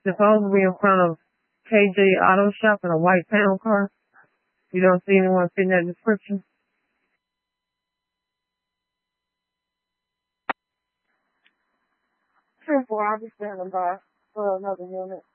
supposedly in front of KJ Auto Shop in a white panel car. You don't see anyone fitting that description? 10-4, I'll be standing by for another unit.